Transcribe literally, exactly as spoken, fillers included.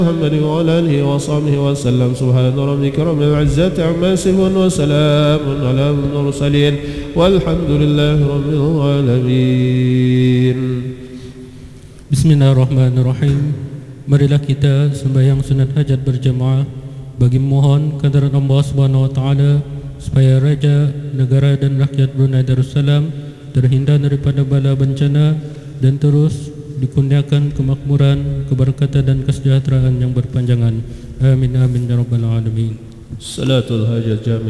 محمد وعلى آله وصحبه وسلم. سبحان ربك رب العزة عما يصفون وسلام على المرسلين والحمد لله رب العالمين. Bismillahirrahmanirrahim. Marilah kita sembahyang sunat hajat berjemaah bagi mohon kehadirat Allah Subhanahu wa taala supaya raja, negara dan rakyat Brunei Darussalam terhindar daripada bala bencana dan terus dikurniakan kemakmuran, keberkatan dan kesejahteraan yang berpanjangan. Amin amin ya rabbal alamin. Salatul hajat jami'